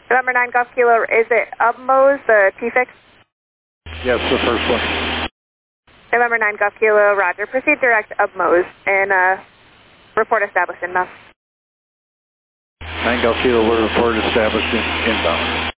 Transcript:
November 9 Golf Kilo, is it UBMOS, the T-Fix? Yes, the first one. November 9 Golf Kilo, roger. Proceed direct UBMOS and report established inbound. 9 Golf Kilo, we're report established inbound.